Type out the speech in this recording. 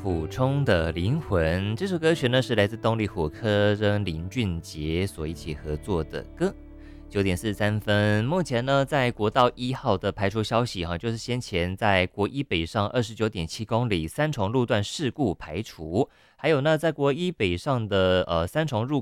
补充的灵魂。这首歌曲呢是来自动力火科跟林俊杰所一起合作的歌。9:43，目前呢在国道1号的排除消息就是先前在国一北上29.7公里三重路段事故排除，还有呢在国一北上的三重入